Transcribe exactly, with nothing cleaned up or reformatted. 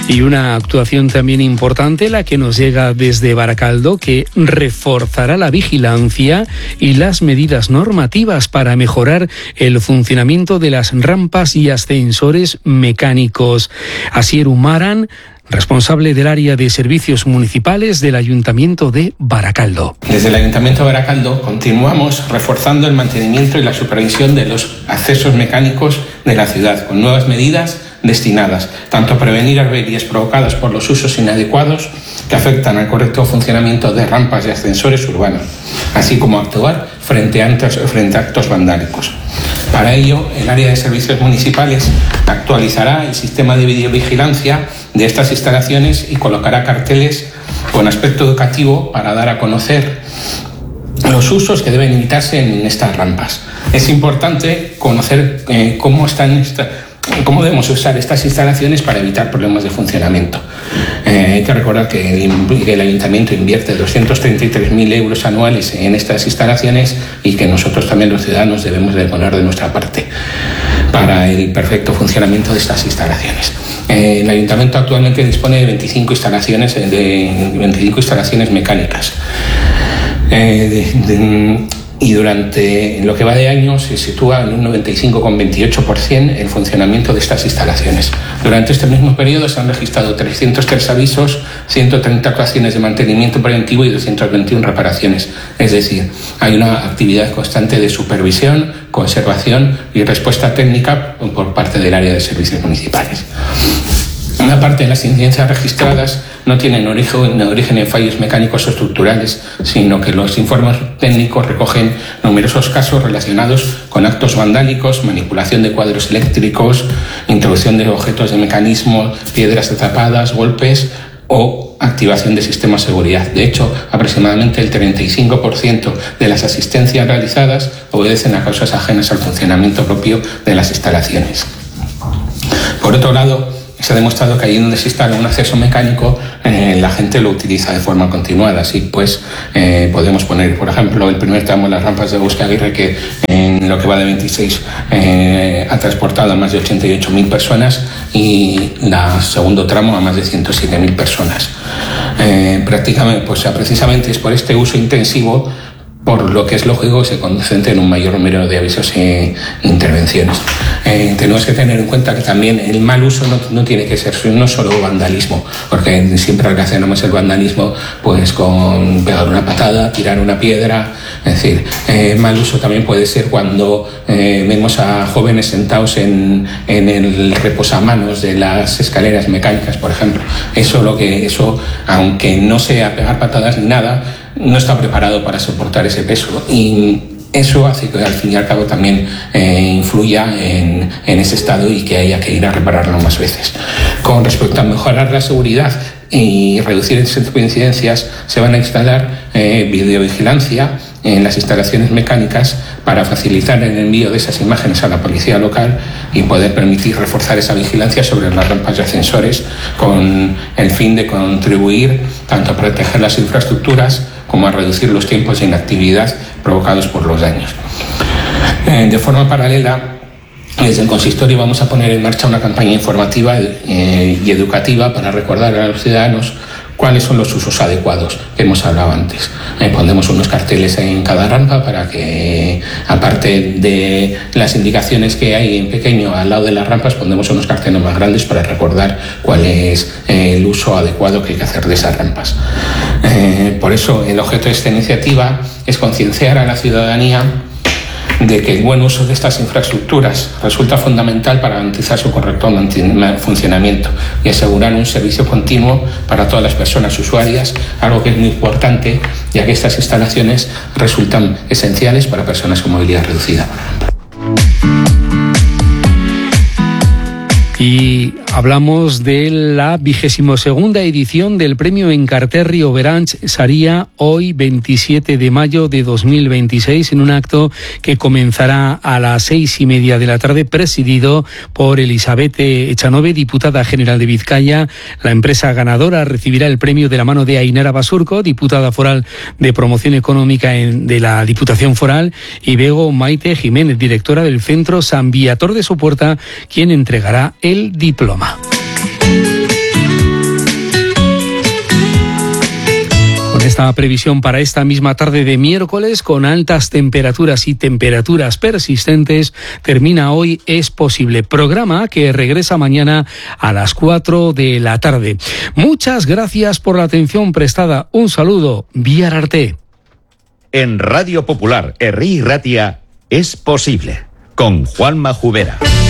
Y una actuación también importante, la que nos llega desde Baracaldo, que reforzará la vigilancia y las medidas normativas para mejorar el funcionamiento de las rampas y ascensores mecánicos. Asier Umaran, responsable del área de servicios municipales del Ayuntamiento de Baracaldo. Desde el Ayuntamiento de Baracaldo continuamos reforzando el mantenimiento y la supervisión de los accesos mecánicos de la ciudad, con nuevas medidas destinadas tanto a prevenir averías provocadas por los usos inadecuados que afectan al correcto funcionamiento de rampas y ascensores urbanos, así como a actuar frente a actos, frente a actos vandálicos. Para ello, el área de servicios municipales actualizará el sistema de videovigilancia de estas instalaciones y colocará carteles con aspecto educativo para dar a conocer los usos que deben evitarse en estas rampas. Es importante conocer eh, cómo están esta, cómo debemos usar estas instalaciones para evitar problemas de funcionamiento. Eh, hay que recordar que el, que el Ayuntamiento invierte doscientos treinta y tres mil euros anuales en estas instalaciones y que nosotros también los ciudadanos debemos de poner de nuestra parte para el perfecto funcionamiento de estas instalaciones. Eh, el Ayuntamiento actualmente dispone de veinticinco instalaciones, de veinticinco instalaciones mecánicas. Eh, de, de, y durante lo que va de año se sitúa en un noventa y cinco coma veintiocho por ciento el funcionamiento de estas instalaciones. Durante este mismo periodo se han registrado trescientos tres avisos, ciento treinta actuaciones de mantenimiento preventivo y doscientas veintiuna reparaciones. Es decir, hay una actividad constante de supervisión, conservación y respuesta técnica por parte del área de servicios municipales. Una parte de las incidencias registradas no tienen origen, origen en fallos mecánicos o estructurales, sino que los informes técnicos recogen numerosos casos relacionados con actos vandálicos, manipulación de cuadros eléctricos, introducción de objetos de mecanismo, piedras atrapadas, golpes o activación de sistemas de seguridad. De hecho, aproximadamente el treinta y cinco por ciento de las asistencias realizadas obedecen a causas ajenas al funcionamiento propio de las instalaciones. Por otro lado, se ha demostrado que allí donde se instala un acceso mecánico, eh, la gente lo utiliza de forma continuada. Así pues, eh, podemos poner, por ejemplo, el primer tramo de las rampas de Busca Aguirre, que en lo que va de veintiséis eh, ha transportado a más de ochenta y ocho mil personas, y el segundo tramo a más de ciento siete mil personas. Eh, prácticamente, pues, precisamente es por este uso intensivo por lo que es lógico que se concentre en un mayor número de avisos e intervenciones. Eh, tenemos que tener en cuenta que también el mal uso no, no tiene que ser no solo vandalismo, porque siempre relacionamos el vandalismo pues con pegar una patada, tirar una piedra. Es decir, eh, mal uso también puede ser cuando eh, vemos a jóvenes sentados en, en el reposamanos de las escaleras mecánicas, por ejemplo. Eso, lo que, eso, aunque no sea pegar patadas ni nada, no está preparado para soportar ese peso, y eso hace que al fin y al cabo también eh, influya en, en ese estado y que haya que ir a repararlo más veces. Con respecto a mejorar la seguridad y reducir ese tipo de incidencias, se van a instalar eh, videovigilancia en las instalaciones mecánicas para facilitar el envío de esas imágenes a la policía local y poder permitir reforzar esa vigilancia sobre las rampas y ascensores, con el fin de contribuir tanto a proteger las infraestructuras como a reducir los tiempos de inactividad provocados por los daños. Eh, de forma paralela, desde el consistorio vamos a poner en marcha una campaña informativa eh, y educativa para recordar a los ciudadanos cuáles son los usos adecuados que hemos hablado antes. Eh, pondremos unos carteles en cada rampa para que, aparte de las indicaciones que hay en pequeño al lado de las rampas, pondremos unos carteles más grandes para recordar cuál es eh, el uso adecuado que hay que hacer de esas rampas. Eh, por eso el objeto de esta iniciativa es concienciar a la ciudadanía de que el buen uso de estas infraestructuras resulta fundamental para garantizar su correcto funcionamiento y asegurar un servicio continuo para todas las personas usuarias, algo que es muy importante, ya que estas instalaciones resultan esenciales para personas con movilidad reducida. Y hablamos de la vigésimo segunda edición del premio Encarterri Oberanch Saria, hoy veintisiete de mayo de dos mil veintiséis, en un acto que comenzará a las seis y media de la tarde, presidido por Elizabeth Echanove, diputada general de Vizcaya. La empresa ganadora recibirá el premio de la mano de Ainara Basurco, diputada foral de promoción económica en, de la Diputación Foral, y Bego Maite Jiménez, directora del Centro San Viator de Sopuerta, quien entregará el diploma. Esta previsión para esta misma tarde de miércoles, con altas temperaturas y temperaturas persistentes, termina hoy Es Posible, programa que regresa mañana a las cuatro de la tarde. Muchas gracias por la atención prestada. Un saludo. Bihar arte. En Radio Popular, Herri Ratia, Es Posible, con Juanma Jubera.